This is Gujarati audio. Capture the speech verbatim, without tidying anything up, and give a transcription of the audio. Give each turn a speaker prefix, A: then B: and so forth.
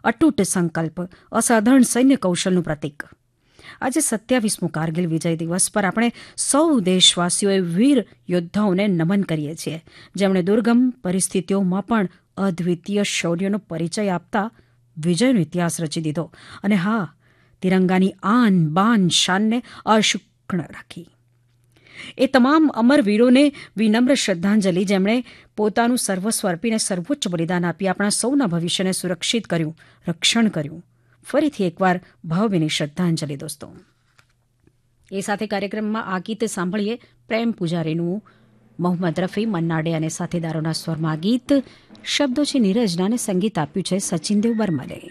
A: અતૂટ સંકલ્પ, અસાધારણ સૈન્ય કૌશલનું પ્રતીક. આજે સત્યાવીસમો કારગિલ વિજય દિવસ પર આપણે સૌ દેશવાસીઓએ વીર યોદ્ધાઓને નમન કરીએ છીએ, જેમણે દુર્ગમ પરિસ્થિતિઓમાં પણ અદ્વિતીય શૌર્યનો પરિચય આપતા વિજયનો ઇતિહાસ રચી દીધો અને હા, તિરંગાની આન બાન શાનને અશુક્ણ રાખી. એ તમામ અમર વીરોને વિનમ્ર શ્રદ્ધાંજલિ, જેમણે પોતાનું સર્વસ્વ અર્પીને સર્વોચ્ચ બલિદાન આપી આપણા સૌના ભવિષ્યને સુરક્ષિત કર્યું, રક્ષણ કર્યું. ફરીથી એકવાર ભાવભીની શ્રદ્ધાંજલિ દોસ્તો. એ સાથે કાર્યક્રમમાં આ ગીત સાંભળીએ પ્રેમ પૂજારીનું. મોહમ્મદ રફી, મન્ના અને સાથીદારોના સ્વરમાં ગીત. શબ્દો છે નીરજના અને સંગીત આપ્યું છે સચિન દેવ બર્મલે.